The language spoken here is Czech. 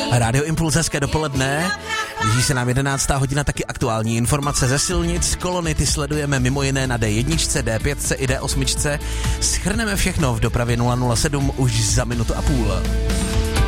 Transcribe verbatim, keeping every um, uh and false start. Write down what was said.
Rádio Impuls, hezké dopoledne. Blíží se nám jedenáctá hodina, taky aktuální informace ze silnic. Kolony ty sledujeme mimo jiné na D jedna, D pět i D osm. Shrneme všechno v dopravě nula nula sedm už za minutu a půl.